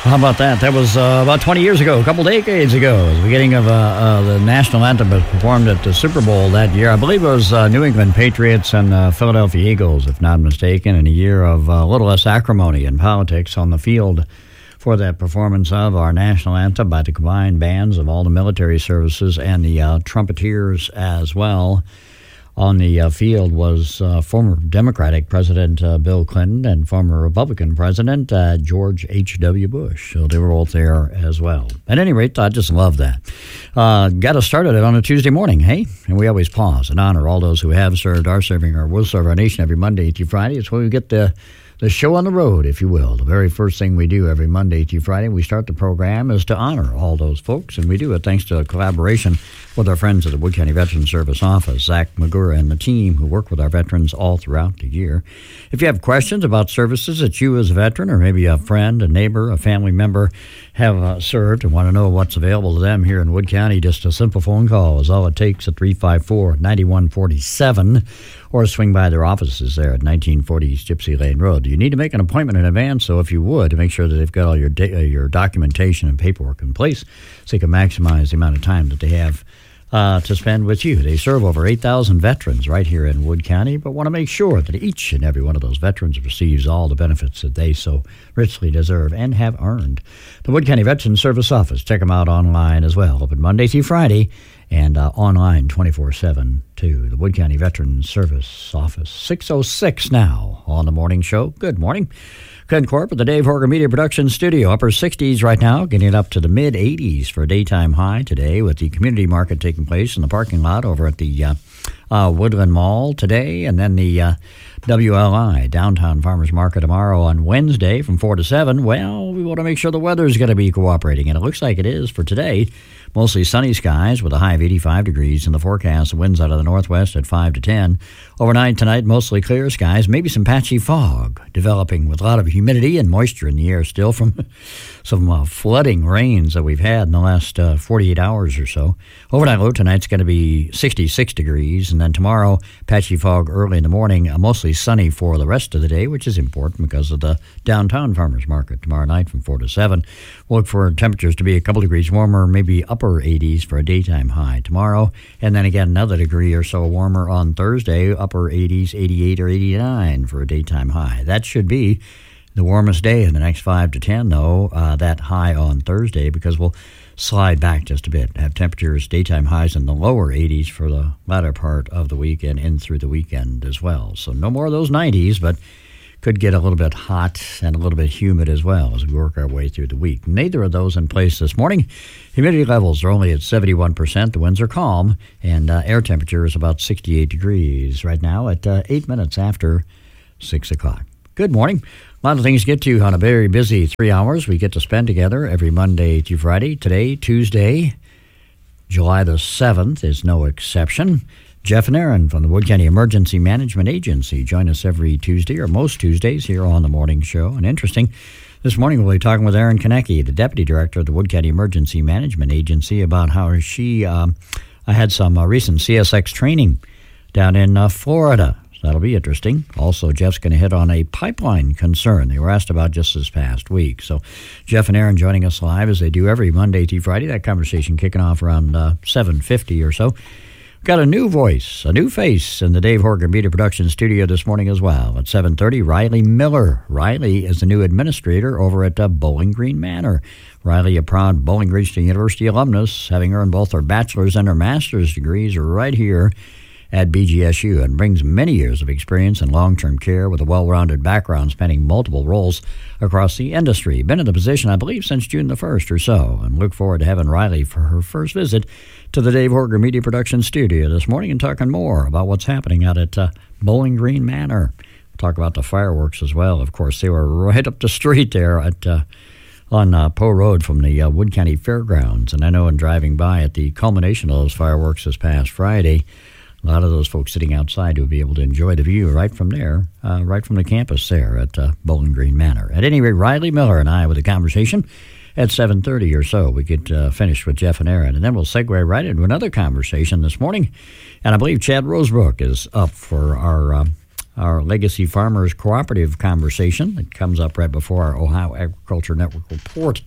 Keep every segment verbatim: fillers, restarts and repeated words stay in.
How about that? That was uh, about twenty years ago, a couple decades ago. The beginning of uh, uh, the national anthem was performed at the Super Bowl that year. I believe it was uh, New England Patriots and uh, Philadelphia Eagles, if not mistaken, in a year of uh, a little less acrimony in politics on the field for that performance of our national anthem by the combined bands of all the military services and the uh, trumpeters as well. On the uh, field was uh, former Democratic President uh, Bill Clinton and former Republican President uh, George H W. Bush. So they were both there as well. At any rate, I just love that. Uh, got us started on a Tuesday morning, hey? And we always pause and honor all those who have served, are serving, or will serve our nation every Monday through Friday. It's when we get the The show on the road, if you will. The very first thing we do every Monday through Friday, we start the program, is to honor all those folks. And we do it thanks to a collaboration with our friends at the Wood County Veterans Service Office, Zach Magura and the team who work with our veterans all throughout the year. If you have questions about services that you as a veteran or maybe a friend, a neighbor, a family member have uh, served and want to know what's available to them here in Wood County, just a simple phone call is all it takes at three five four, nine one four seven, or swing by their offices there at nineteen forty East Gypsy Lane Road. You need to make an appointment in advance, so if you would, to make sure that they've got all your da- uh, your documentation and paperwork in place so you can maximize the amount of time that they have uh, to spend with you. They serve over eight thousand veterans right here in Wood County, but want to make sure that each and every one of those veterans receives all the benefits that they so richly deserve and have earned. The Wood County Veterans Service Office, check them out online as well, open Monday through Friday, and uh, online twenty-four seven to the Wood County Veterans Service Office. six oh six now on the morning show. Good morning. Ken Corp at the Dave Horgan Media Production Studio. Upper sixties right now, getting up to the mid eighties for a daytime high today with the community market taking place in the parking lot over at the uh, uh, Woodland Mall today, and then the uh, W L I, Downtown Farmers Market, tomorrow on Wednesday from four to seven. Well, we want to make sure the weather's going to be cooperating, and it looks like it is for today. Mostly sunny skies with a high of eighty-five degrees in the forecast. Winds out of the northwest at five to ten. Overnight tonight, mostly clear skies. Maybe some patchy fog developing with a lot of humidity and moisture in the air still from some uh, flooding rains that we've had in the last uh, forty-eight hours or so. Overnight low tonight's going to be sixty-six degrees. And then tomorrow, patchy fog early in the morning. Uh, mostly sunny for the rest of the day, which is important because of the downtown farmers market tomorrow night from four to seven. We'll look for temperatures to be a couple degrees warmer, maybe upper eighties for a daytime high tomorrow, and then again another degree or so warmer on Thursday, upper eighties, eighty-eight or eighty-nine for a daytime high. That should be the warmest day in the next five to ten, though, uh, that high on Thursday, because we'll slide back just a bit, have temperatures, daytime highs in the lower eighties for the latter part of the weekend and through the weekend as well. So no more of those nineties, but could get a little bit hot and a little bit humid as well as we work our way through the week. Neither of those in place this morning. Humidity levels are only at seventy-one percent. The winds are calm, and uh, air temperature is about sixty-eight degrees right now at uh, eight minutes after six o'clock. Good morning. A lot of things to get to on a very busy three hours we get to spend together every Monday through Friday. Today, Tuesday, July the seventh is no exception. Jeff and Aaron from the Wood County Emergency Management Agency join us every Tuesday, or most Tuesdays, here on the morning show. And interesting, this morning we'll be talking with Erin Konecki, the Deputy Director of the Wood County Emergency Management Agency, about how she um, had some uh, recent C S X training down in uh, Florida. So that'll be interesting. Also, Jeff's going to hit on a pipeline concern they were asked about just this past week. So Jeff and Aaron joining us live as they do every Monday through Friday. That conversation kicking off around uh, seven fifty or so. Got a new voice, a new face in the Dave Horgan Media Production Studio this morning as well. At seven thirty, Riley Miller. Riley is the new administrator over at uh, Bowling Green Manor. Riley, a proud Bowling Green State University alumnus, having earned both her bachelor's and her master's degrees right here at B G S U, and brings many years of experience in long-term care with a well-rounded background spanning multiple roles across the industry. Been in the position, I believe, since June the first or so, and look forward to having Riley for her first visit to the Dave Horgan Media Production Studio this morning and talking more about what's happening out at uh, Bowling Green Manor. We'll talk about the fireworks as well. Of course, they were right up the street there at uh, on uh, Poe Road from the uh, Wood County Fairgrounds, and I know in driving by at the culmination of those fireworks this past Friday, a lot of those folks sitting outside will be able to enjoy the view right from there, uh, right from the campus there at uh, Bowling Green Manor. At any rate, Riley Miller and I with a conversation at seven thirty or so. We get uh, finished with Jeff and Aaron, and then we'll segue right into another conversation this morning. And I believe Chad Rosebrook is up for our uh, our Legacy Farmers Cooperative conversation. It comes up right before our Ohio Agriculture Network report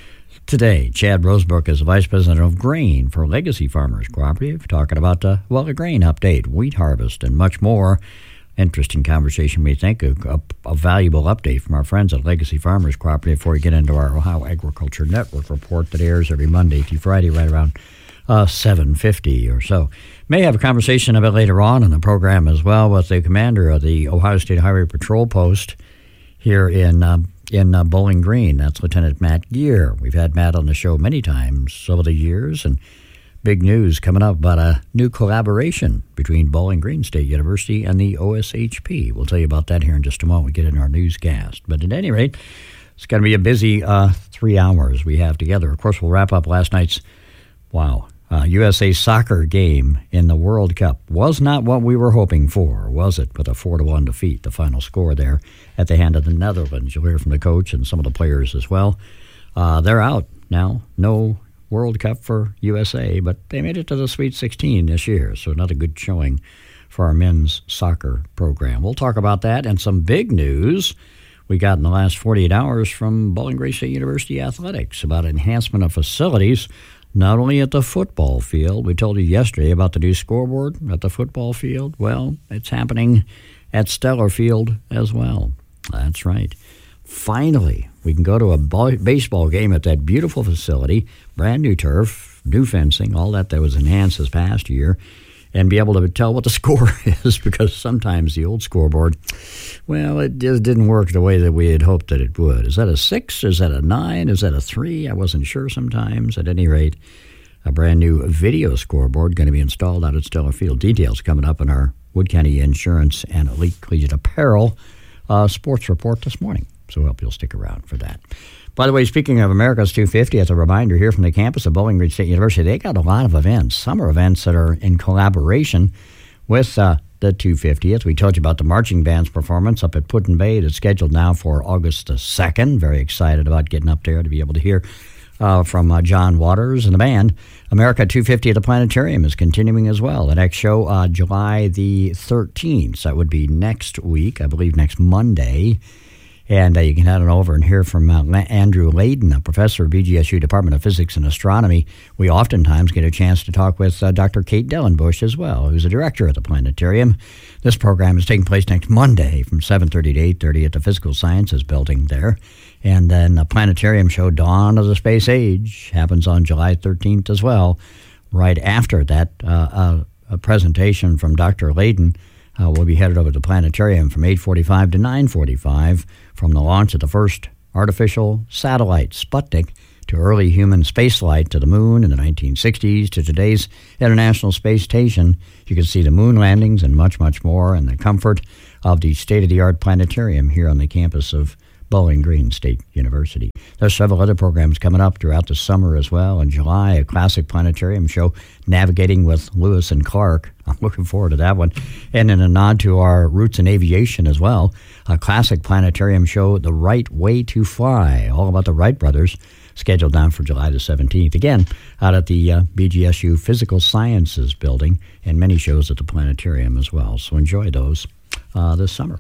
today. Chad Rosebrook is the Vice President of Grain for Legacy Farmers Cooperative, talking about, uh, well, the grain update, wheat harvest, and much more. Interesting conversation, we think, a, a, a valuable update from our friends at Legacy Farmers Cooperative before we get into our Ohio Agriculture Network report that airs every Monday through Friday right around uh, seven fifty or so. May have a conversation a bit later on in the program as well with the commander of the Ohio State Highway Patrol Post here in um, in uh, Bowling Green. That's Lieutenant Matt Gear. We've had Matt on the show many times over the years, and big news coming up about a new collaboration between Bowling Green State University and the O S H P. We'll tell you about that here in just a moment. We get in our newscast. But at any rate, it's going to be a busy uh, three hours we have together. Of course, we'll wrap up last night's, wow, uh, U S A soccer game in the World Cup. Was not what we were hoping for, was it? With a four to one defeat, the final score there at the hand of the Netherlands. You'll hear from the coach and some of the players as well. Uh, they're out now. No World Cup for U S A, but they made it to the Sweet sixteen this year, so another good showing for our men's soccer program. We'll talk about that and some big news we got in the last forty-eight hours from Bowling Green State University Athletics about enhancement of facilities, not only at the football field. We told you yesterday about the new scoreboard at the football field. Well, it's happening at Stellar Field as well. That's right. Finally, we can go to a ball, baseball game at that beautiful facility, brand new turf, new fencing, all that that was enhanced this past year, and be able to tell what the score is, because sometimes the old scoreboard, well, it just didn't work the way that we had hoped that it would. Is that a six? Is that a nine? Is that a three? I wasn't sure sometimes. At any rate, a brand new video scoreboard going to be installed out at Stellar Field. Details coming up in our Wood County Insurance and Elite Collegiate Apparel uh, sports report this morning. So I hope you'll stick around for that. By the way, speaking of America's two fifty, as a reminder here from the campus of Bowling Green State University, they got a lot of events, summer events that are in collaboration with uh, the two fiftieth. We told you about the marching band's performance up at Put-in-Bay. It's scheduled now for August the second. Very excited about getting up there to be able to hear uh, from uh, John Waters and the band. America two fifty at the Planetarium is continuing as well. The next show, uh, July the thirteenth. So that would be next week, I believe next Monday. And uh, you can head on over and hear from uh, Andrew Layden, a professor of B G S U Department of Physics and Astronomy. We oftentimes get a chance to talk with uh, Doctor Kate Dellenbush as well, who's a director at the Planetarium. This program is taking place next Monday from seven thirty to eight thirty at the Physical Sciences building there. And then the Planetarium show, Dawn of the Space Age, happens on July thirteenth as well. Right after that uh, uh, a presentation from Doctor Layden, Uh, we'll be headed over to the Planetarium from eight forty-five to nine forty-five, from the launch of the first artificial satellite, Sputnik, to early human spaceflight to the moon in the nineteen sixties, to today's International Space Station. You can see the moon landings and much, much more, and the comfort of the state-of-the-art planetarium here on the campus of Bowling Green State University. There's several other programs coming up throughout the summer as well. In July, a classic planetarium show, Navigating with Lewis and Clark. I'm looking forward to that one. And in a nod to our roots in aviation as well, a classic planetarium show, The Right Way to Fly, all about the Wright brothers, scheduled down for July the seventeenth. Again, out at the uh, B G S U Physical Sciences building, and many shows at the planetarium as well. So enjoy those uh, this summer.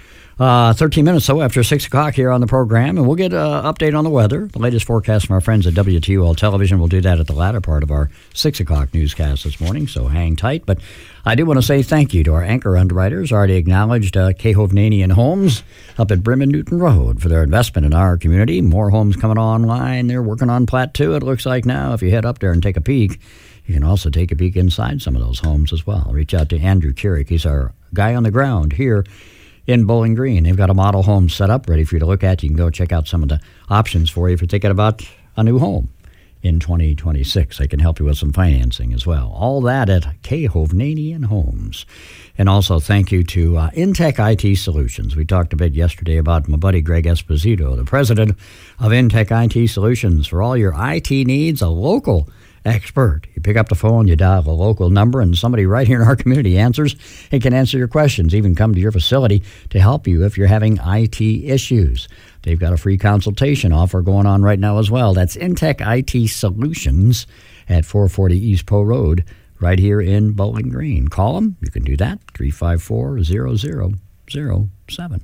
Uh, thirteen minutes so after six o'clock here on the program, and we'll get an update on the weather, the latest forecast from our friends at W T U L Television. We'll do that at the latter part of our six o'clock newscast this morning, so hang tight. But I do want to say thank you to our anchor underwriters, already acknowledged, uh, K. Hovnanian Homes up at Brim and Newton Road, for their investment in our community. More homes coming online. They're working on Plat two, it looks like now. If you head up there and take a peek, you can also take a peek inside some of those homes as well. Reach out to Andrew Keurig. He's our guy on the ground here in Bowling Green. They've got a model home set up ready for you to look at. You can go check out some of the options for you if you're thinking about a new home in twenty twenty-six. They can help you with some financing as well. All that at K. Hovnanian Homes. And also thank you to uh, Intech I T Solutions. We talked a bit yesterday about my buddy Greg Esposito, the president of Intech I T Solutions. For all your I T needs, a local expert. You pick up the phone, you dial a local number, and somebody right here in our community answers and can answer your questions, even come to your facility to help you if you're having I T issues. They've got a free consultation offer going on right now as well. That's Intech I T Solutions at four forty East Poe Road, right here in Bowling Green. Call them. You can do that, three five four, zero zero zero seven.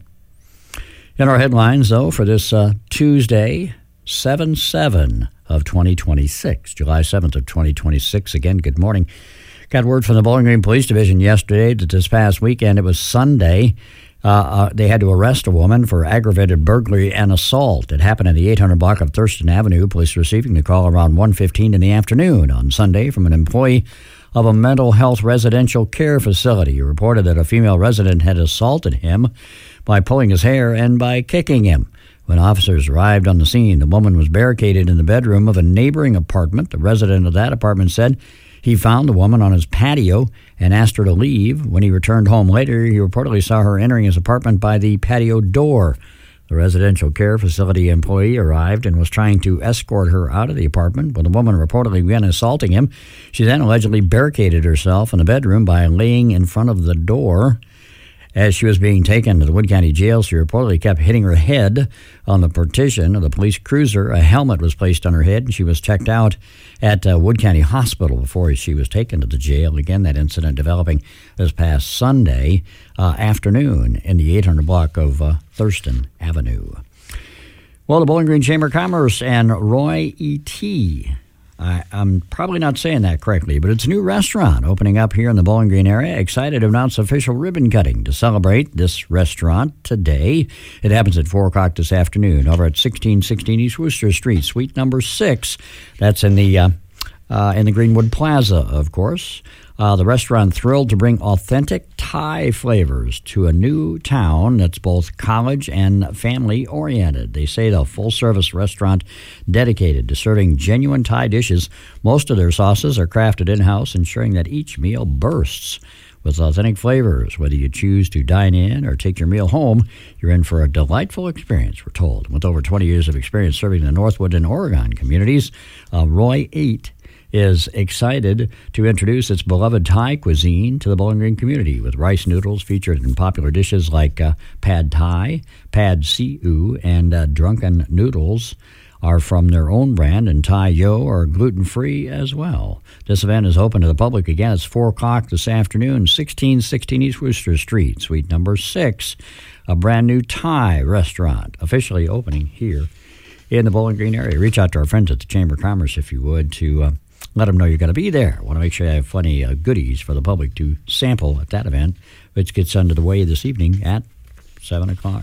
In our headlines, though, for this uh, Tuesday, seven seven of twenty twenty-six, July seventh of twenty twenty-six. Again, good morning. Got word from the Bowling Green Police Division yesterday that this past weekend, it was Sunday, uh, uh, they had to arrest a woman for aggravated burglary and assault. It happened in the eight hundred block of Thurston Avenue. Police receiving the call around one fifteen in the afternoon on Sunday from an employee of a mental health residential care facility. He reported that a female resident had assaulted him by pulling his hair and by kicking him. When officers arrived on the scene, the woman was barricaded in the bedroom of a neighboring apartment. The resident of that apartment said he found the woman on his patio and asked her to leave. When he returned home later, he reportedly saw her entering his apartment by the patio door. The residential care facility employee arrived and was trying to escort her out of the apartment when the woman reportedly began assaulting him. She then allegedly barricaded herself in the bedroom by laying in front of the door. As she was being taken to the Wood County Jail, she reportedly kept hitting her head on the partition of the police cruiser. A helmet was placed on her head, and she was checked out at uh, Wood County Hospital before she was taken to the jail. Again, that incident developing this past Sunday uh, afternoon in the eight hundred block of uh, Thurston Avenue. Well, the Bowling Green Chamber of Commerce and Roy E T I, I'm probably not saying that correctly, but it's a new restaurant opening up here in the Bowling Green area. Excited to announce official ribbon cutting to celebrate this restaurant today. It happens at four o'clock this afternoon over at sixteen sixteen East Worcester Street, suite number six. That's in the uh, uh, in the Greenwood Plaza, of course. Uh, the restaurant thrilled to bring authentic Thai flavors to a new town that's both college and family-oriented. They say the full-service restaurant dedicated to serving genuine Thai dishes. Most of their sauces are crafted in-house, ensuring that each meal bursts with authentic flavors. Whether you choose to dine in or take your meal home, you're in for a delightful experience, we're told. With over twenty years of experience serving the Northwood and Oregon communities, uh, Roy Eight is excited to introduce its beloved Thai cuisine to the Bowling Green community, with rice noodles featured in popular dishes like uh, Pad Thai, Pad See-Ew, and uh, Drunken Noodles are from their own brand, and Thai Yo are gluten-free as well. This event is open to the public. Again, it's four o'clock this afternoon, sixteen sixteen East Worcester Street, suite number six, a brand new Thai restaurant officially opening here in the Bowling Green area. Reach out to our friends at the Chamber of Commerce, if you would, to uh, let them know you're going to be there. I want to make sure you have plenty of goodies for the public to sample at that event, which gets underway this evening at seven o'clock.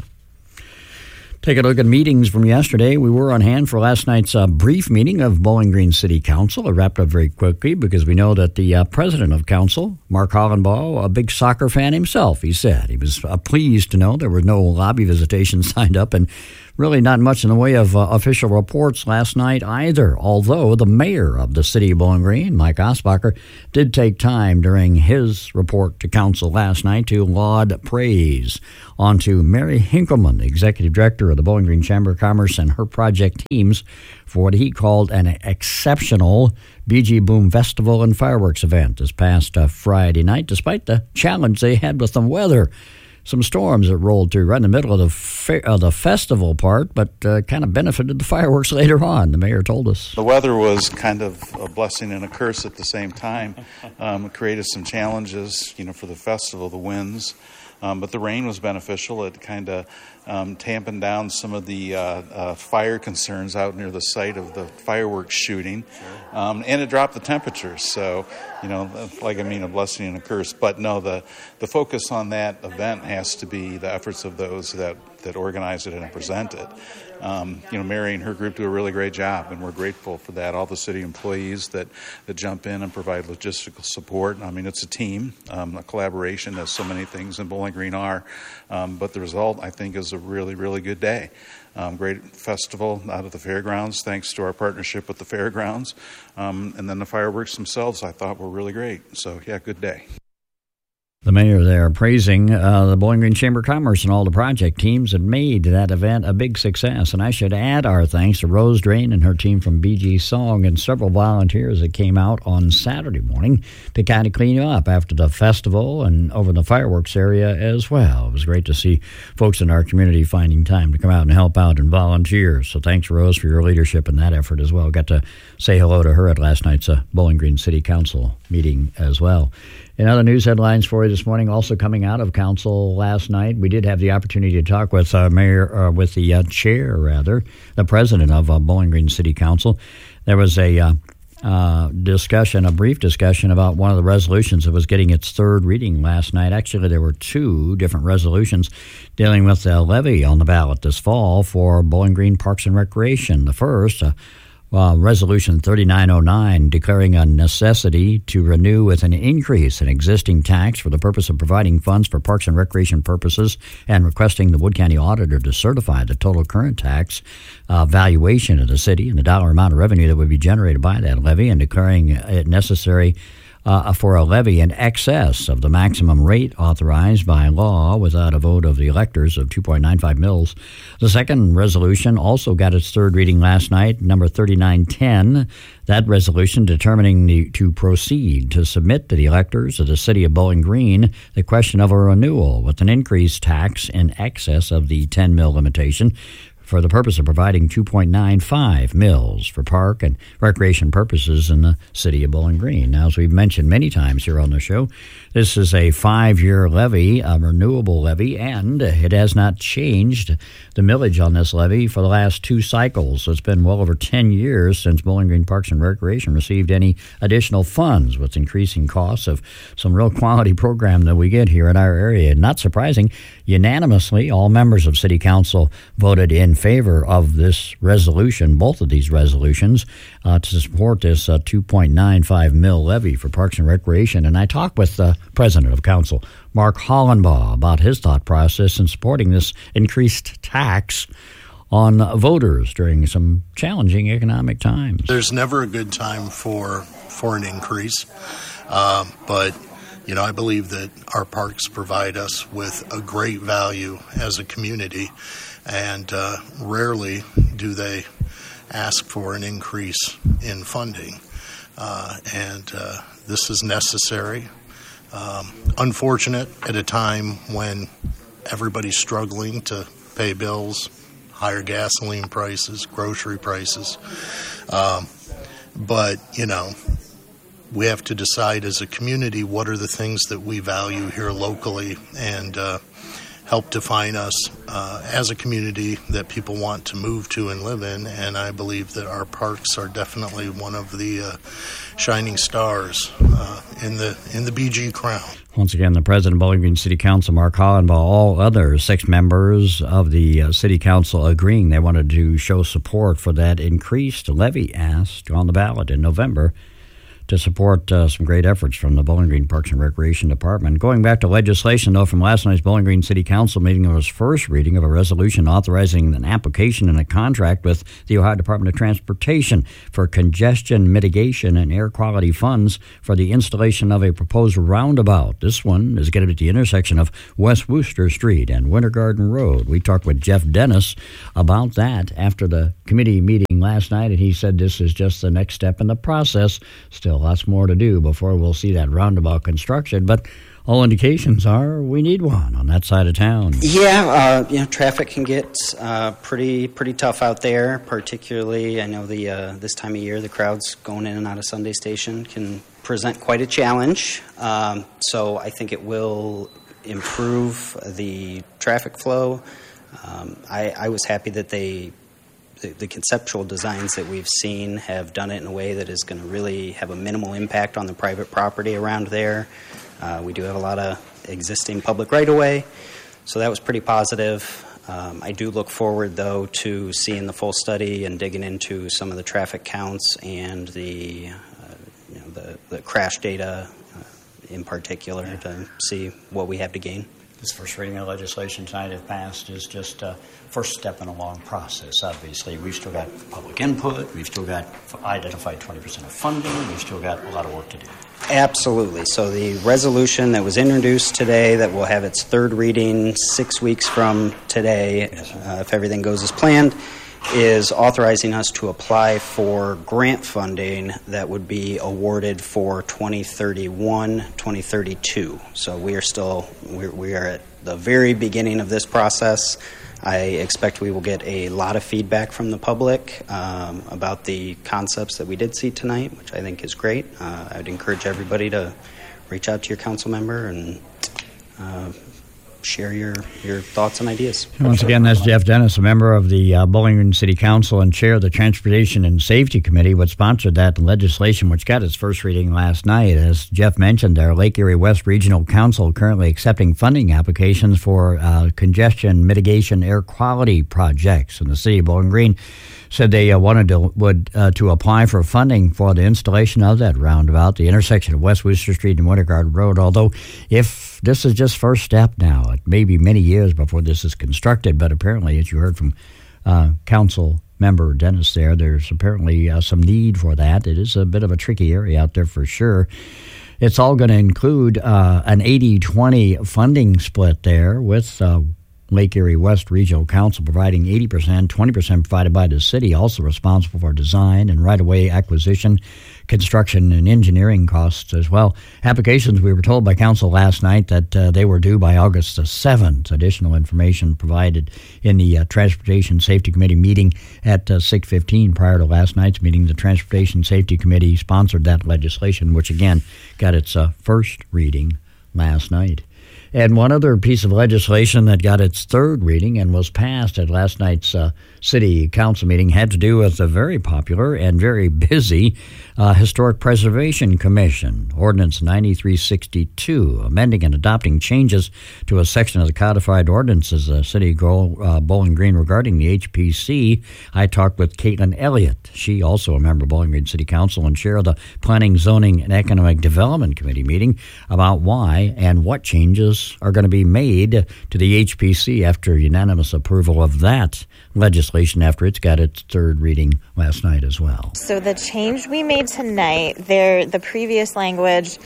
Take a look at meetings from yesterday. We were on hand for last night's uh, brief meeting of Bowling Green City Council. It wrapped up very quickly because we know that the uh, president of council, Mark Hollenbaugh, a big soccer fan himself, he said. He was uh, pleased to know there were no lobby visitations signed up, and really not much in the way of uh, official reports last night either, although the mayor of the city of Bowling Green, Mike Osbacher, did take time during his report to council last night to laud praise onto Mary Hinkleman, the executive director of the Bowling Green Chamber of Commerce, and her project teams for what he called an exceptional B G Boom Festival and fireworks event this past uh, Friday night, despite the challenge they had with the weather. Some storms that rolled through right in the middle of the fe- of the festival part, but uh, kind of benefited the fireworks later on, the mayor told us. The weather was kind of a blessing and a curse at the same time. Um, it created some challenges, you know, for the festival, the winds. Um, but the rain was beneficial. It kind of um, tampened down some of the uh, uh, fire concerns out near the site of the fireworks shooting. Um, and it dropped the temperatures. So, you know, like I mean, a blessing and a curse. But no, the, the focus on that event has to be the efforts of those that, that organize it and present it. Um, you know, Mary and her group do a really great job, and we're grateful for that. All the city employees that, that jump in and provide logistical support. I mean, it's a team, um, a collaboration, as so many things in Bowling Green are. Um, but the result, I think, is a really, really good day. Um, great festival out of the fairgrounds, thanks to our partnership with the fairgrounds. Um, and then the fireworks themselves, I thought, were really great. So, yeah, good day. The mayor there praising uh, the Bowling Green Chamber of Commerce and all the project teams that made that event a big success. And I should add our thanks to Rose Drain and her team from B G Song and several volunteers that came out on Saturday morning to kind of clean up after the festival and over the fireworks area as well. It was great to see folks in our community finding time to come out and help out and volunteer. So thanks, Rose, for your leadership in that effort as well. Got to say hello to her at last night's uh, Bowling Green City Council meeting as well. In other news headlines for you this morning, also coming out of council last night, we did have the opportunity to talk with uh, Mayor, uh, with the uh, chair, rather, the president of uh, Bowling Green City Council. There was a uh, uh, discussion, a brief discussion about one of the resolutions that was getting its third reading last night. Actually, there were two different resolutions dealing with a levy on the ballot this fall for Bowling Green Parks and Recreation. The first, uh, Uh, Resolution thirty-nine oh nine, declaring a necessity to renew with an increase in existing tax for the purpose of providing funds for parks and recreation purposes and requesting the Wood County Auditor to certify the total current tax uh, valuation of the city and the dollar amount of revenue that would be generated by that levy, and declaring it necessary Uh, for a levy in excess of the maximum rate authorized by law without a vote of the electors of two point nine five mils. The second resolution also got its third reading last night, number thirty-nine ten. That resolution determining the, to proceed to submit to the electors of the city of Bowling Green the question of a renewal with an increased tax in excess of the ten mil limitation for the purpose of providing two point nine five mils for park and recreation purposes in the city of Bowling Green. Now, as we've mentioned many times here on the show, this is a five-year levy, a renewable levy, and it has not changed the millage on this levy for the last two cycles. So it's been well over ten years since Bowling Green Parks and Recreation received any additional funds, with increasing costs of some real quality program that we get here in our area. Not surprising, unanimously, all members of City Council voted in favor of this resolution, both of these resolutions, uh, to support this uh, two point nine five mil levy for Parks and Recreation. And I talked with the president of council, Mark Hollenbaugh, about his thought process in supporting this increased tax on voters during some challenging economic times. There's never a good time for for an increase, uh, but you know, I believe that our parks provide us with a great value as a community, and uh, rarely do they ask for an increase in funding. Uh, and uh, this is necessary. Um, unfortunate at a time when everybody's struggling to pay bills, higher gasoline prices, grocery prices. Um, but, you know, we have to decide as a community what are the things that we value here locally, and uh, help define us uh, as a community that people want to move to and live in. And I believe that our parks are definitely one of the uh, shining stars uh, in the in the B G crown. Once again, the president of Bowling Green City Council, Mark Hollenbaugh, all other six members of the uh, City Council agreeing they wanted to show support for that increased levy asked on the ballot in November to support uh, some great efforts from the Bowling Green Parks and Recreation Department. Going back to legislation, though, from last night's Bowling Green City Council meeting, there was first reading of a resolution authorizing an application and a contract with the Ohio Department of Transportation for congestion mitigation and air quality funds for the installation of a proposed roundabout. This one is going to be at the intersection of West Wooster Street and Winter Garden Road. We talked with Jeff Dennis about that after the committee meeting last night, and he said this is just the next step in the process. Still lots more to do before we'll see that roundabout construction, but all indications are we need one on that side of town. Yeah, uh, you know, traffic can get uh, pretty pretty tough out there. Particularly, I know the uh, this time of year, the crowds going in and out of Sunday Station can present quite a challenge. Um, so I think it will improve the traffic flow. Um, I, I was happy that they. The, the conceptual designs that we've seen have done it in a way that is going to really have a minimal impact on the private property around there. Uh, we do have a lot of existing public right-of-way, so that was pretty positive. Um, I do look forward, though, to seeing the full study and digging into some of the traffic counts and the, uh, you know, the, the crash data uh, in particular, yeah, to see what we have to gain. This first reading of legislation tonight, if passed, is just a first step in a long process. Obviously, we've still got public input. We've still got identified twenty percent of funding. We've still got a lot of work to do. Absolutely. So the resolution that was introduced today that will have its third reading six weeks from today, yes, uh, if everything goes as planned, is authorizing us to apply for grant funding that would be awarded for twenty thirty-one, twenty thirty-two. So we are still, we're, we are at the very beginning of this process. I expect we will get a lot of feedback from the public um, about the concepts that we did see tonight, which I think is great. Uh, I would encourage everybody to reach out to your council member and uh, share your, your thoughts and ideas. Once again, that's Jeff Dennis, a member of the uh, Bowling Green City Council and chair of the Transportation and Safety Committee, which sponsored that legislation, which got its first reading last night. As Jeff mentioned, our Lake Erie West Regional Council currently accepting funding applications for uh, congestion mitigation air quality projects in the city of Bowling Green. Said they uh, wanted to would uh, to apply for funding for the installation of that roundabout, the intersection of West Worcester Street and Winter Garden Road. Although, if this is just first step now, it may be many years before this is constructed. But apparently, as you heard from uh, Council Member Dennis there, there's apparently uh, some need for that. It is a bit of a tricky area out there for sure. It's all going to include uh, an eighty twenty funding split there with Uh, Lake Erie West Regional Council providing eighty percent, twenty percent provided by the city, also responsible for design and right-of-way acquisition, construction, and engineering costs as well. Applications, we were told by council last night that uh, they were due by August the seventh. Additional information provided in the uh, Transportation Safety Committee meeting at uh, six fifteen. Prior to last night's meeting, the Transportation Safety Committee sponsored that legislation, which again got its uh, first reading last night. And one other piece of legislation that got its third reading and was passed at last night's uh, city council meeting had to do with the very popular and very busy uh, Historic Preservation Commission, Ordinance ninety-three sixty-two, amending and adopting changes to a section of the codified ordinances of the city of uh, Bowling Green regarding the H P C. I talked with Caitlin Elliott. She also a member of Bowling Green City Council and chair of the Planning, Zoning, and Economic Development Committee meeting about why and what changes are going to be made to the H P C after unanimous approval of that legislation after it's got its third reading last night as well. So the change we made tonight, there, the previous language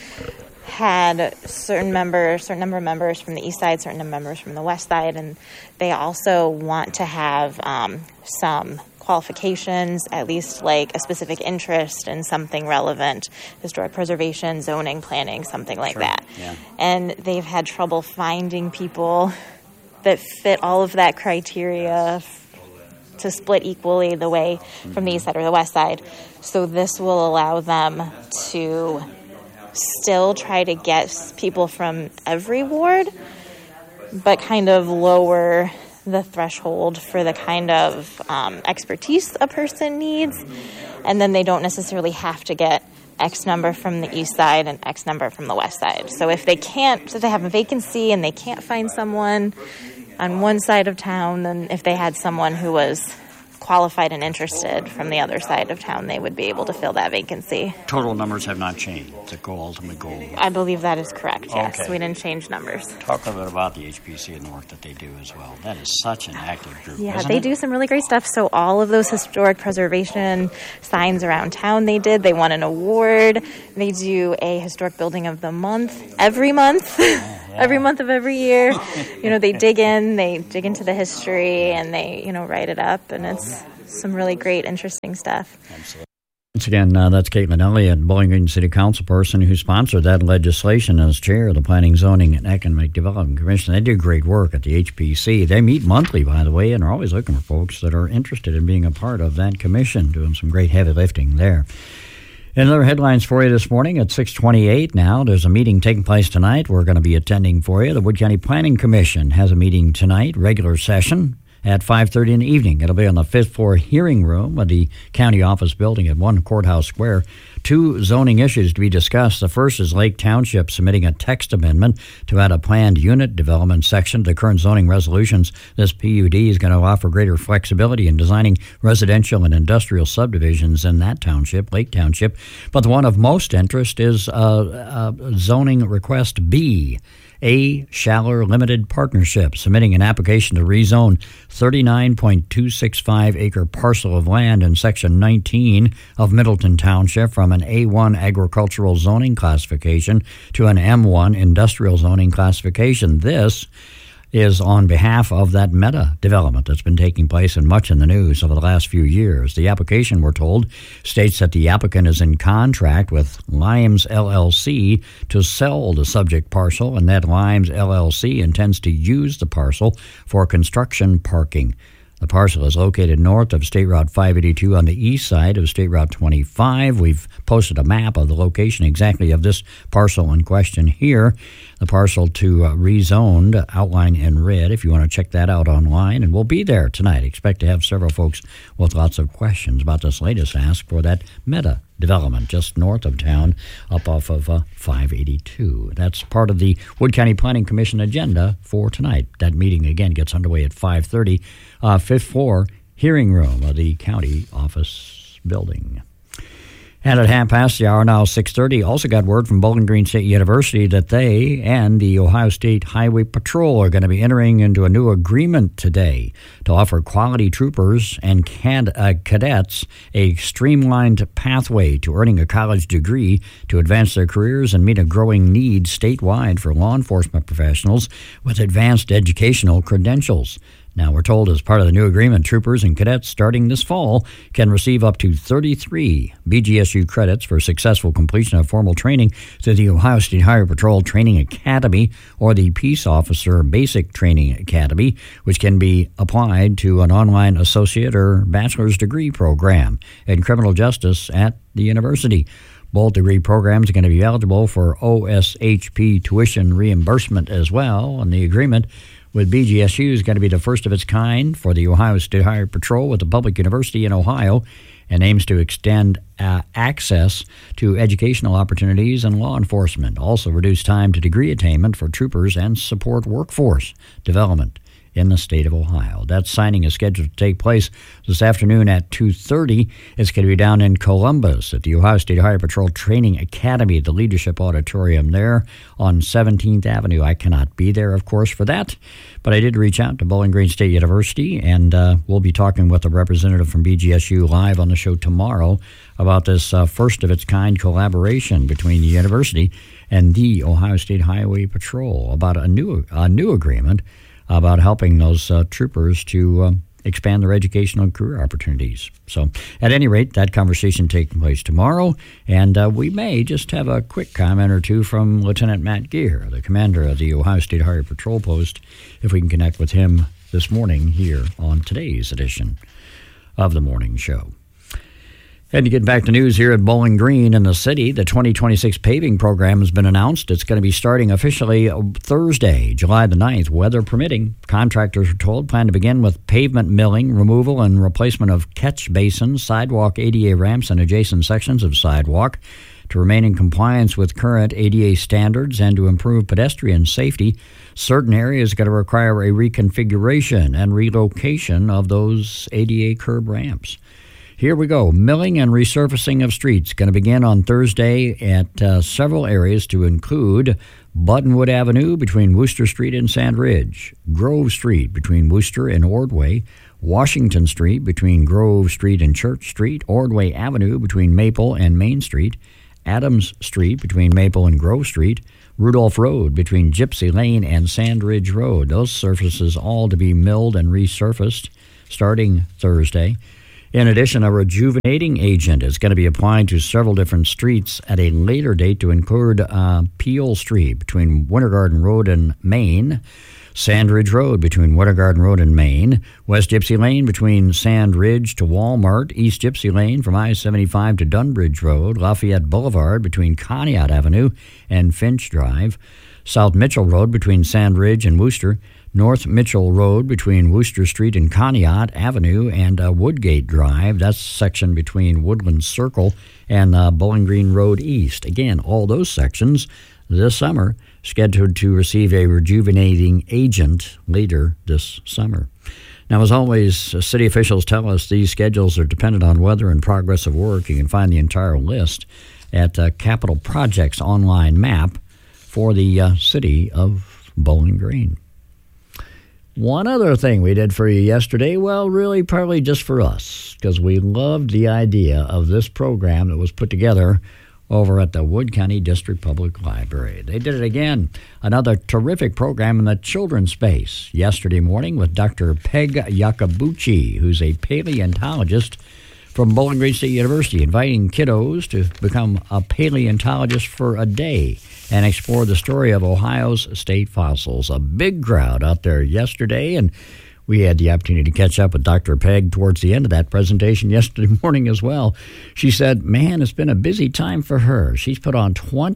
had certain members, certain number of members from the east side, certain number of members from the west side, and they also want to have um, some qualifications, at least like a specific interest in something relevant, historic preservation, zoning, planning, something like sure. that. Yeah. And they've had trouble finding people that fit all of that criteria f- to split equally the way mm-hmm. from the east side or the west side. So this will allow them to still try to get people from every ward, but kind of lower the threshold for the kind of um, expertise a person needs, and then they don't necessarily have to get X number from the east side and X number from the west side. So if they can't, if they have a vacancy and they can't find someone on one side of town, then if they had someone who was qualified and interested from the other side of town, they would be able to fill that vacancy. Total numbers have not changed. The goal, ultimate goal. I believe that is correct, yes. Okay. We didn't change numbers. Talk a little bit about the H P C and the work that they do as well. That is such an active group, Yeah, isn't they it? do some really great stuff. So all of those historic preservation signs around town they did, they won an award. They do a historic building of the month every month. Oh, yeah. Every month of every year. You know, they dig in, they dig into the history, and they, you know, write it up, and it's some really great, interesting stuff. Absolutely. Once again, uh, that's Caitlin Elliott, Bowling Green City Council person who sponsored that legislation as chair of the Planning, Zoning, and Economic Development Commission. They do great work at the H P C. They meet monthly, by the way, and are always looking for folks that are interested in being a part of that commission, doing some great heavy lifting there. And other headlines for you this morning at six twenty-eight now. There's a meeting taking place tonight we're going to be attending for you. The Wood County Planning Commission has a meeting tonight, regular session, at five thirty in the evening. It'll be on the fifth floor hearing room of the county office building at one Courthouse Square. Two zoning issues to be discussed. The first is Lake Township submitting a text amendment to add a planned unit development section to current zoning resolutions. This P U D is going to offer greater flexibility in designing residential and industrial subdivisions in that township, Lake Township. But the one of most interest is uh, uh, zoning request B. A. Schaller Limited Partnership, submitting an application to rezone thirty-nine point two six five acre parcel of land in Section nineteen of Middleton Township from an A one agricultural zoning classification to an M one industrial zoning classification. This is on behalf of that meta development that's been taking place and much in the news over the last few years. The application, we're told, states that the applicant is in contract with Limes L L C to sell the subject parcel, and that Limes L L C intends to use the parcel for construction parking. The parcel is located north of State Route five eighty-two on the east side of State Route twenty-five. We've posted a map of the location exactly of this parcel in question here. The parcel to uh, rezoned, outlined in red, if you want to check that out online. And we'll be there tonight. Expect to have several folks with lots of questions about this latest ask for that meta development just north of town, up off of uh, five eighty-two. That's part of the Wood County Planning Commission agenda for tonight. That meeting, again, gets underway at five thirty, uh, fifth floor hearing room of the county office building. And at half past the hour now, six thirty, also got word from Bowling Green State University that they and the Ohio State Highway Patrol are going to be entering into a new agreement today to offer quality troopers and cad- uh, cadets a streamlined pathway to earning a college degree to advance their careers and meet a growing need statewide for law enforcement professionals with advanced educational credentials. Now, we're told as part of the new agreement, troopers and cadets starting this fall can receive up to thirty-three B G S U credits for successful completion of formal training through the Ohio State Highway Patrol Training Academy or the Peace Officer Basic Training Academy, which can be applied to an online associate or bachelor's degree program in criminal justice at the university. Both degree programs are going to be eligible for O S H P tuition reimbursement as well, and the agreement with B G S U is going to be the first of its kind for the Ohio State Highway Patrol with a public university in Ohio and aims to extend uh, access to educational opportunities and law enforcement, also reduce time to degree attainment for troopers and support workforce development in the state of Ohio. That signing is scheduled to take place this afternoon at two thirty. It's going to be down in Columbus at the Ohio State Highway Patrol Training Academy at the Leadership Auditorium there on seventeenth Avenue. I cannot be there, of course, for that, but I did reach out to Bowling Green State University, and uh, we'll be talking with a representative from B G S U live on the show tomorrow about this uh, first-of-its-kind collaboration between the university and the Ohio State Highway Patrol about a new, a new agreement about helping those uh, troopers to um, expand their educational and career opportunities. So at any rate, that conversation taking place tomorrow, and uh, we may just have a quick comment or two from Lieutenant Matt Gear, the commander of the Ohio State Highway Patrol Post, if we can connect with him this morning here on today's edition of the Morning Show. And to get back to news here at Bowling Green in the city, the twenty twenty-six paving program has been announced. It's going to be starting officially Thursday, July the ninth, weather permitting. Contractors are told plan to begin with pavement milling, removal and replacement of catch basins, sidewalk A D A ramps, and adjacent sections of sidewalk to remain in compliance with current A D A standards and to improve pedestrian safety. Certain areas are going to require a reconfiguration and relocation of those A D A curb ramps. Here we go. Milling and resurfacing of streets going to begin on Thursday at uh, several areas to include Buttonwood Avenue between Wooster Street and Sand Ridge, Grove Street between Wooster and Ordway, Washington Street between Grove Street and Church Street, Ordway Avenue between Maple and Main Street, Adams Street between Maple and Grove Street, Rudolph Road between Gypsy Lane and Sand Ridge Road. Those surfaces all to be milled and resurfaced starting Thursday. In addition, a rejuvenating agent is going to be applied to several different streets at a later date to include uh, Peel Street between Winter Garden Road and Main, Sand Ridge Road between Winter Garden Road and Main, West Gypsy Lane between Sand Ridge to Walmart, East Gypsy Lane from I seventy-five to Dunbridge Road, Lafayette Boulevard between Conneaut Avenue and Finch Drive, South Mitchell Road between Sand Ridge and Wooster, North Mitchell Road between Wooster Street and Conneaut Avenue, and uh, Woodgate Drive. That's a section between Woodland Circle and uh, Bowling Green Road East. Again, all those sections this summer scheduled to receive a rejuvenating agent later this summer. Now, as always, city officials tell us these schedules are dependent on weather and progress of work. You can find the entire list at uh, Capital Projects online map for the uh, city of Bowling Green. One other thing we did for you yesterday, well, really partly just for us, because we loved the idea of this program that was put together over at the Wood County District Public Library. They did it again, another terrific program in the children's space yesterday morning with Doctor Peg Yakabuchi, who's a paleontologist from Bowling Green State University, inviting kiddos to become a paleontologist for a day and explore the story of Ohio's state fossils. A big crowd out there yesterday, and We had the opportunity to catch up with Doctor Pegg towards the end of that presentation yesterday morning as well. She said, man, it's been a busy time for her. She's put on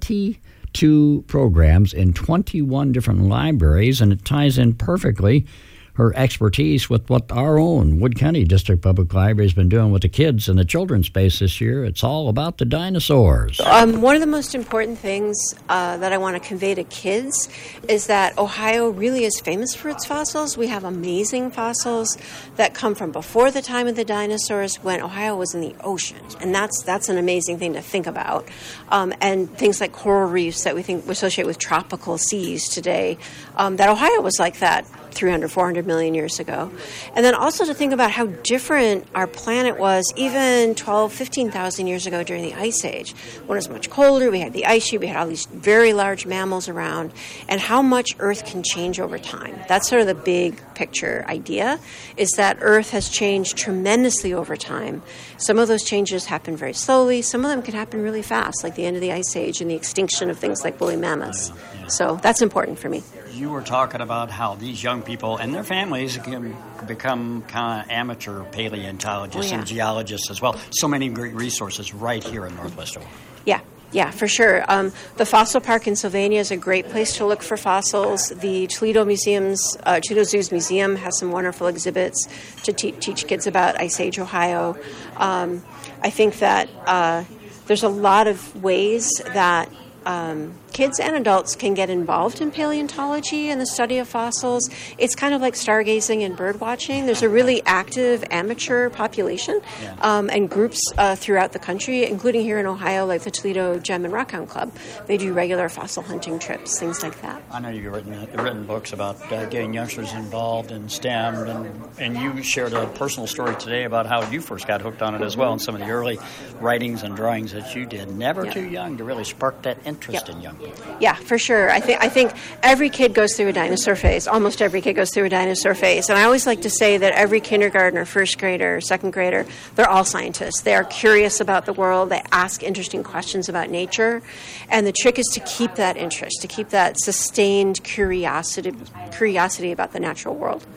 twenty-two programs in twenty-one different libraries, and it ties in perfectly her expertise with what our own Wood County District Public Library has been doing with the kids in the children's space this year. It's all about the dinosaurs. Um, one of the most important things uh, that I want to convey to kids is that Ohio really is famous for its fossils. We have amazing fossils that come from before the time of the dinosaurs, when Ohio was in the ocean. And that's that's an amazing thing to think about. Um, and things like coral reefs that we think we associate with tropical seas today, um, that Ohio was like that three hundred, four hundred million years ago. And then also to think about how different our planet was even twelve, fifteen thousand years ago during the Ice Age, when it was much colder. We had the ice sheet, we had all these very large mammals around, and how much Earth can change over time. That's sort of the big picture idea, is that Earth has changed tremendously over time. Some of those changes happen very slowly. Some of them can happen really fast, like the end of the Ice Age and the extinction of things like woolly mammoths. Yeah, yeah. So that's important for me. You were talking about how these young people and their families can become kind of amateur paleontologists oh, yeah. and geologists as well. So many great resources right here in Northwest Ohio. Yeah. Yeah, for sure. Um, the Fossil Park in Sylvania is a great place to look for fossils. The Toledo Museum's, uh, Toledo Zoo's museum has some wonderful exhibits to te- teach kids about Ice Age Ohio. Um, I think that uh, there's a lot of ways that Um, kids and adults can get involved in paleontology and the study of fossils. It's kind of like stargazing and bird watching. There's a really active amateur population yeah. um, and groups uh, throughout the country, including here in Ohio, like the Toledo Gem and Rockhound Club. They do regular fossil hunting trips, things like that. I know you've written, written books about uh, getting youngsters involved in STEM, and, and you shared a personal story today about how you first got hooked on it as well, and some of the early writings and drawings that you did. Never yep. too young to really spark that interest yep. in young people. Yeah, for sure. I think I think every kid goes through a dinosaur phase. Almost every kid goes through a dinosaur phase. And I always like to say that every kindergartner, first grader, second grader, they're all scientists. They are curious about the world. They ask interesting questions about nature. And the trick is to keep that interest, to keep that sustained curiosity curiosity about the natural world.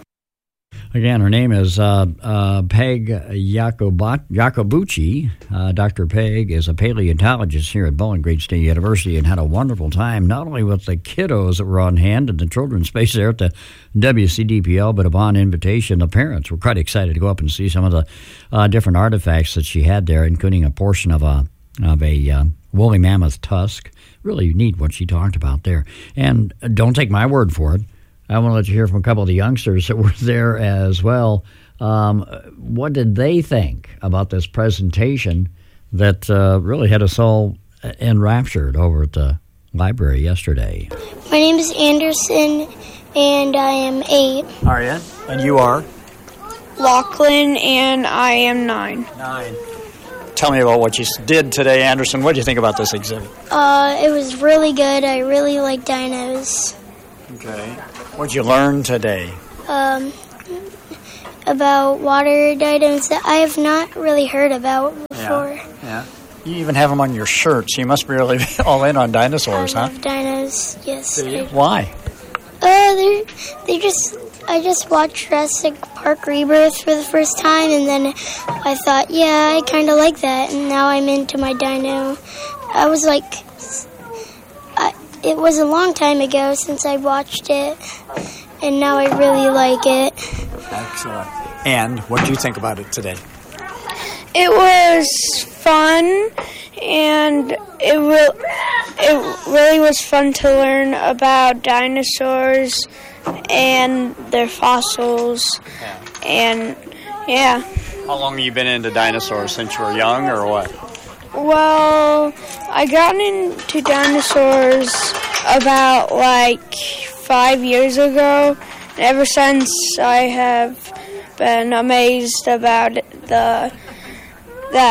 Again, her name is uh, uh, Peg Jacobat- Jacobucci. Uh, Doctor Peg is a paleontologist here at Bowling Green State University and had a wonderful time, not only with the kiddos that were on hand in the children's space there at the W C D P L, but upon invitation, the parents were quite excited to go up and see some of the uh, different artifacts that she had there, including a portion of a, of a uh, woolly mammoth tusk. Really neat what she talked about there. And don't take my word for it. I want to let you hear from a couple of the youngsters that were there as well. Um, what did they think about this presentation that uh, really had us all enraptured over at the library yesterday? My name is Anderson, and I am eight. Are you? And you are? Lachlan, and I am nine. Nine. Tell me about what you did today, Anderson. What did you think about this exhibit? Uh, it was really good. I really like dinos. Okay. What did you learn today? Um, about water dinos that I have not really heard about before. Yeah. yeah. You even have them on your shirt, so you must be really all in on dinosaurs, I huh? love dinos, yes. Do you? Why? Uh, they they just, I just watched Jurassic Park Rebirth for the first time, and then I thought, yeah, I kind of like that, and now I'm into my dino. I was like, I, it was a long time ago since I watched it, and now I really like it. Excellent. And what do you think about it today? It was fun, and it, re- it really was fun to learn about dinosaurs and their fossils, yeah. and yeah. How long have you been into dinosaurs? Since you were young, or what? Well, I got into dinosaurs about like five years ago. And ever since, I have been amazed about the that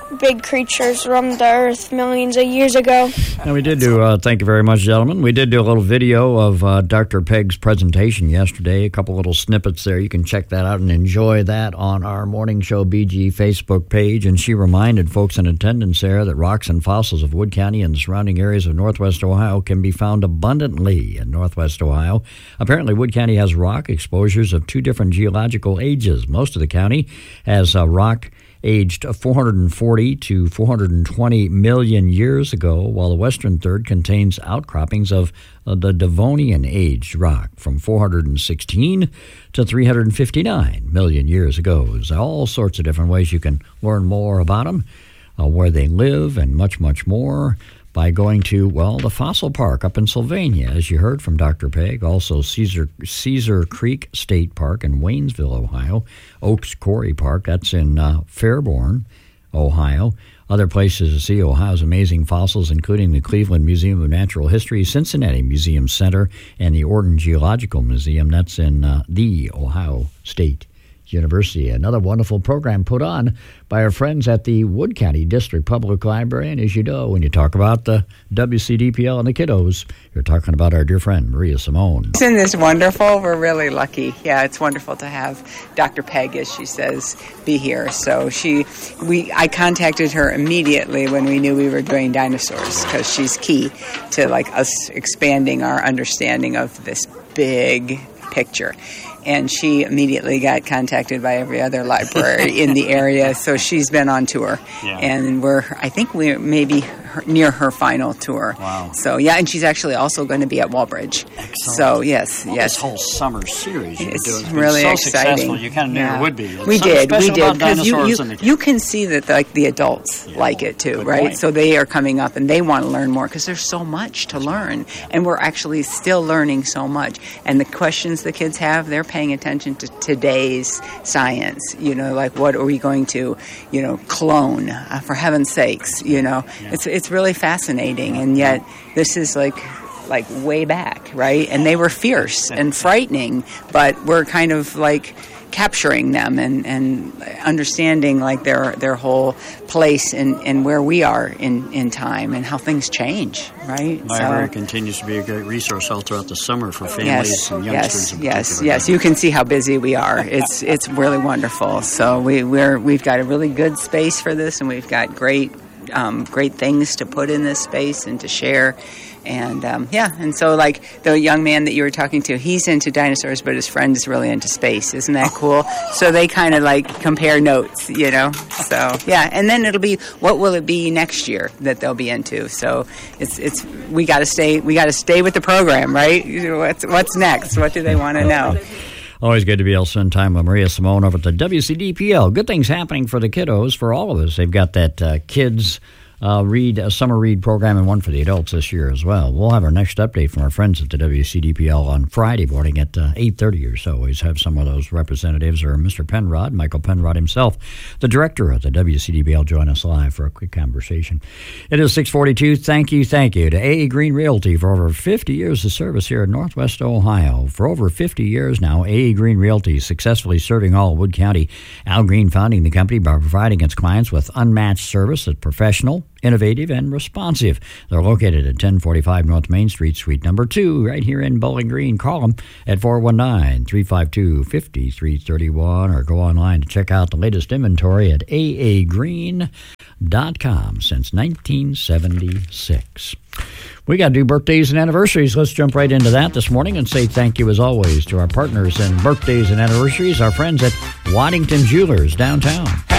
big creatures roamed the earth millions of years ago. And we did do, uh, thank you very much, gentlemen. We did do a little video of uh, Doctor Pegg's presentation yesterday, a couple little snippets there. You can check that out and enjoy that on our Morning Show B G Facebook page. And she reminded folks in attendance there that rocks and fossils of Wood County and the surrounding areas of northwest Ohio can be found abundantly in northwest Ohio. Apparently, Wood County has rock exposures of two different geological ages. Most of the county has uh, rock aged four hundred forty to four hundred twenty million years ago, while the western third contains outcroppings of uh, the Devonian-aged rock from four hundred sixteen to three hundred fifty-nine million years ago. There's all sorts of different ways you can learn more about them, uh, where they live, and much, much more by going to, well, the Fossil Park up in Sylvania, as you heard from Doctor Pegg. Also, Caesar, Caesar Creek State Park in Waynesville, Ohio. Oaks Quarry Park, that's in uh, Fairborn, Ohio. Other places to see Ohio's amazing fossils, including the Cleveland Museum of Natural History, Cincinnati Museum Center, and the Orton Geological Museum. That's in uh, the Ohio State University. Another wonderful program put on by our friends at the Wood County District Public Library. And as you know, when you talk about the W C D P L and the kiddos, you're talking about our dear friend, Maria Simone. Isn't this wonderful? We're really lucky. Yeah, it's wonderful to have Doctor Pegg, as she says, be here. So she, we, I contacted her immediately when we knew we were doing dinosaurs, because she's key to like us expanding our understanding of this big picture. And she immediately got contacted by every other library in the area, so she's been on tour. Yeah. And we're, I think we're maybe her, near her final tour. Wow. So, yeah, and she's actually also going to be at Walbridge. Excellent. So, yes, well, yes. This whole summer series you're it's doing. It's really so exciting. Successful, you kind of knew yeah. it would be. It's we did, we did. Because you, you, the... you can see that like the adults yeah. like it too, Good right? point. So they are coming up and they want to learn more because there's so much to learn. Yeah. And we're actually still learning so much. And the questions the kids have, they're paying attention to today's science. You know, like what are we going to, you know, clone, uh, for heaven's sakes, you know. Yeah. It's it's really fascinating, and yet this is like like way back, right? And they were fierce and frightening, but we're kind of like capturing them and, and understanding like their their whole place and, and where we are in, in time and how things change, right? The library so, continues to be a great resource all throughout the summer for families yes, and youngsters. Yes, in yes, yes. You can see how busy we are. It's it's really wonderful. So we we're we've got a really good space for this, and we've got great um, great things to put in this space and to share. And, um, yeah, and so, like, the young man that you were talking to, he's into dinosaurs, but his friend is really into space. Isn't that cool? So they kind of, like, compare notes, you know? So, yeah, and then it'll be, what will it be next year that they'll be into? So it's, it's we got to stay, we got to stay with the program, right? What's, what's next? What do they want to know? Always good to be able to spend time with Maria Simone over at the W C D P L. Good things happening for the kiddos, for all of us. They've got that uh, kids... Uh, read a summer read program and one for the adults this year as well. We'll have our next update from our friends at the W C D P L on Friday morning at uh, eight thirty or so. Always have some of those representatives, or Mister Penrod, Michael Penrod himself, the director of the W C D P L, join us live for a quick conversation. It is six forty-two. Thank you, thank you to A A Green Realty for over fifty years of service here in Northwest Ohio. For over fifty years now, A A Green Realty successfully serving all Wood County. Al Green founding the company by providing its clients with unmatched service that's professional, innovative, and responsive. They're located at ten forty-five North Main Street, Suite number two, right here in Bowling Green. Call them at four one nine, three five two, five three three one or go online to check out the latest inventory at a a green dot com since nineteen seventy-six. We got to do birthdays and anniversaries. Let's jump right into that this morning and say thank you, as always, to our partners in birthdays and anniversaries, our friends at Waddington Jewelers downtown.